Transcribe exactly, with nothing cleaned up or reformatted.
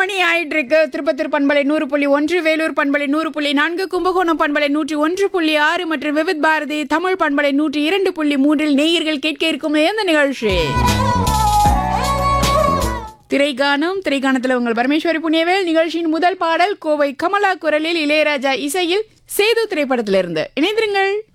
மணி ஆயிட்டு இருக்கு. திருப்பத்தூர் பண்பலை நூறு புள்ளி ஒன்று, வேலூர் பண்பலை நூறு புள்ளி நான்கு, கும்பகோணம் பண்பலை நூற்றி ஒன்று புள்ளி ஆறு மற்றும் விவித் பாரதி தமிழ் பண்பலை நூற்றி இரண்டு புள்ளி மூன்றில் நேயர்கள் கேட்க இருக்கும் இந்த நிகழ்ச்சி திரைகானம். திரைகானத்தில் உங்கள் பரமேஸ்வரி புண்ணியவேல். நிகழ்ச்சியின் முதல் பாடல் கோவை கமலா குரலில், இளையராஜா இசையில் சேது திரைப்படத்திலிருந்து. இணைந்திருங்கள்.